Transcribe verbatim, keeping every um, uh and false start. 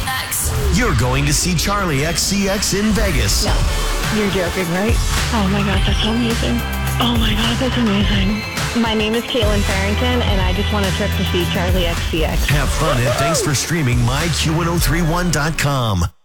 X. You're going to see Charlie X C X in Vegas. No, you're joking, right? Oh my God, that's amazing. Oh my God, that's amazing. My name is Caitlin Farrington, and I just want a trip to see Charlie X C X. Have fun, and thanks for streaming my Q ten thirty-one dot com.